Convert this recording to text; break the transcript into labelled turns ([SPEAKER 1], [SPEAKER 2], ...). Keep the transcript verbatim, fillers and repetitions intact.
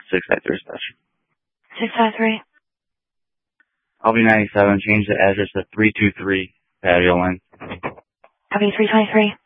[SPEAKER 1] six five three special.
[SPEAKER 2] six five three.
[SPEAKER 1] I'll be ninety-seven. Change the address to three two three Patio Lane.
[SPEAKER 2] Copy three twenty-three.